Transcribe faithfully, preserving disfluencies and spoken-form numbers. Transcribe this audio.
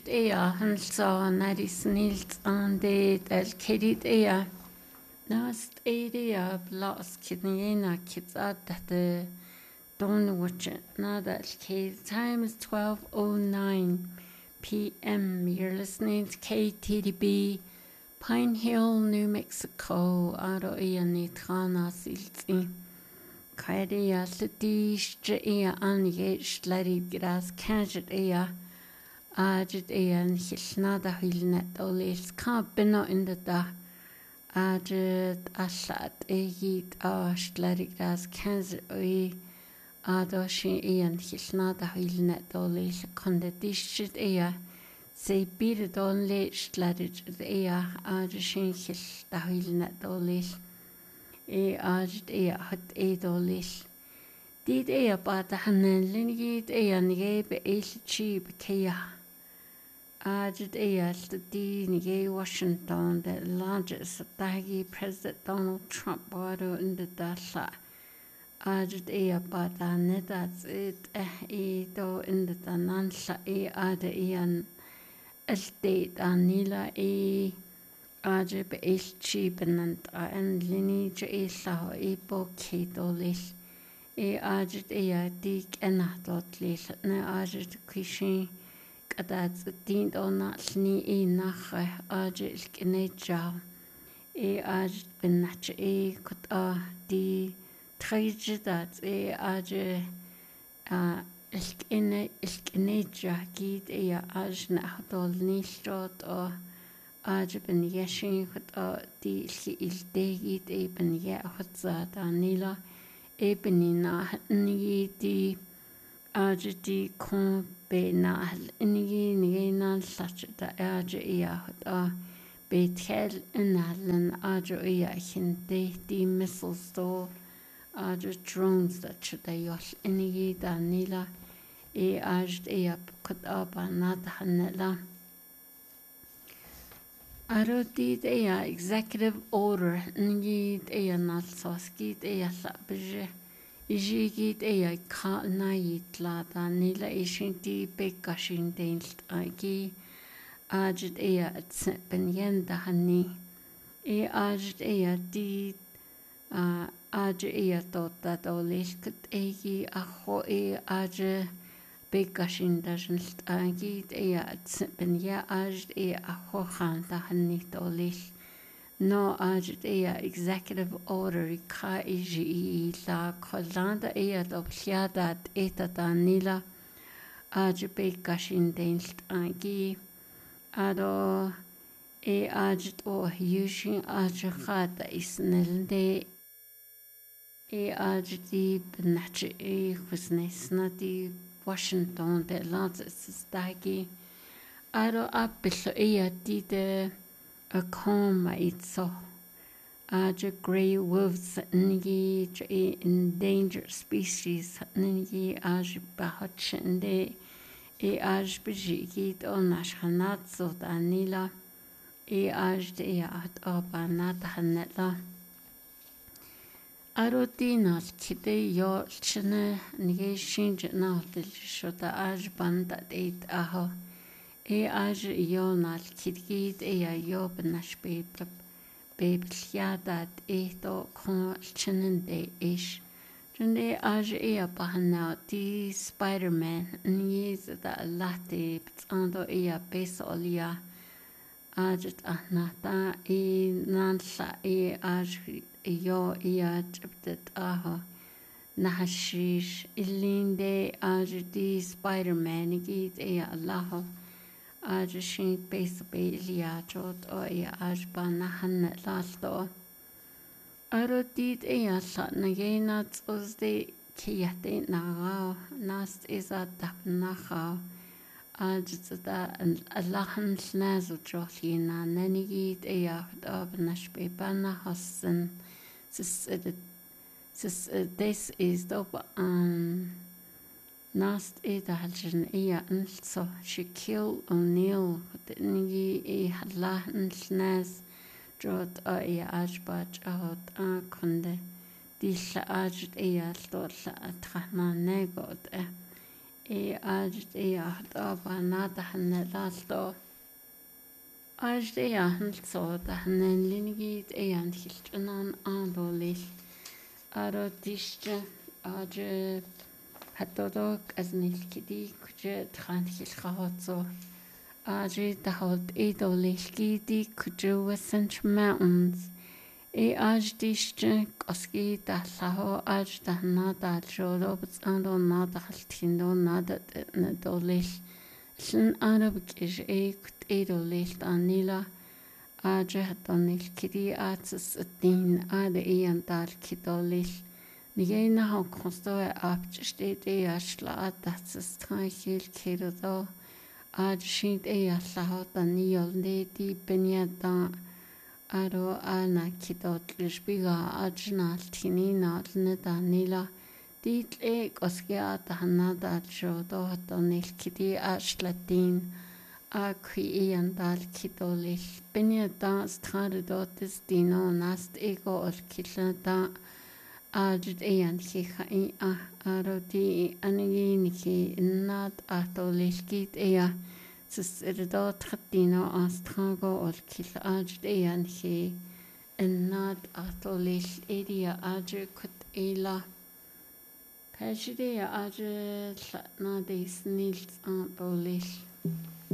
Ajit ea hansa nadis nilt ande del kedit ea nast ea blas kidniena kids at the don't watch it nada el time is twelve oh nine p m You're listening to K T D B Pine Hill, New Mexico. Aro ea ni trana silti kaide ea litish ea angesh lari gras kajet ea Ajit ean hilnada hilnet olis kabino in the da Ajit ashat egit ashlarigas kanzer oi Adoshi ean hilnada hilnet olis kondedishit ea Se biret on lich larit ea Ajishin hilda hilnet olis E ajit ea hat eid olis Did ea bata hanen lingit ea ngebe eil chib kea Ajit ea the Nige Washington, the largest Dagi President Donald Trump baro in the Dasha. Ajit ea bata nedat it e do in the Danansha e ada ean estate anila e Ajib is cheap and and lineage e sao e bo ketolis. E ajit ea dik enadot lis ne ajit kishin. Kadat dient ona sni e nache ajil kneja e aj benach e kut a di trejidat e aj a ilkine ilkneja git e aj na dol nistot o aj ben yeshin kut a di ilki ildegit e ben ye khutza danila e benina ni di Ajiti kon be nal inigi nigi nal sachta aja iya a be tel inalen aja iya hindi di missiles do aja drones that should they yol inigi danila e aja iya kut aba nat hanela Aro did iya executive order inigi iya nal soskit iya la bje Ijigit ea ka nait la da nila ishinti bekashin denst agi ajit ea ben yenda hani e ajit ea di ajit ea tota do lishkut egi aho e ajit bekashin da jinst agi ea ben ya ajit ea aho khan da hani do lish No ajit ea executive order ka iji la kolanda ea dobliadat eta danila ajit be kashin denst agi ado e ajit o yushin ajit khata isnelde e ajit di benach e khusnesna di Washington de lances stagi ado apillo ea di de A coma itso. Aja grey wolves ngi endangered species ngi aja bahachende e aja bijigit onash hanatso danila e aja de at abanat hanela. Arotina kide yo chne ngi shinj na til shota aja banda date aho. E aj ional kidgid e a job nash beblab bebliadat e do kon chinende ish. Jende aj e a bahana di Spider-Man niz da lati btsando e a besolia ajit ahnata e nansa e aj yo e a jibdet aho nahashish ilinde aj di Spider-Man gid e a laho Aja shin base belia jot o e ajba na hanne lalto. Aro did e asa na gena tzozde kiyate na gao nast isa dap na gao. Aja zda alahan snazo jothi na nenigid e ahd ab na shbeba na hassen. Sis this is doba um Nast e da haljen e so Shaquille O'Neal the ngi e halla nsnas jot a e ajbach out a konde di la aj e al to la atrana negot e e ajt e ahta banata hanelaalto ajt e ahnalso tahnenlinigit e anhiltunan andolil arodishte aj hatodok asnilkidi kuje thanhilkhawatso aj tahot idolilkidi kuje Western Mountains e aj dishte koski tahlaho aj tahna daljodo btsando nada haltindo nada nadolil shin arab kish e kut idolil tanila aj hatonil kidi atsas din ade e andal kidolil nigena ha konsto e apchstet e ashla atsas tranquil kido aj shint e ashla tanil de di penyata aro ana kidot lishbiga ajnal tinina nedanila dit e koskia tahnada jodo hatonil kidi ashlatin akhi andal kidolil penyata stradotis dino nast ego ol kilata ajt e an khiha i a aro di anigi niki nad atolil kid e Sus er da trettina astrago ol kil ajt e an khi nad atolil edia aj kut ela Kajide aj na de snils an bolil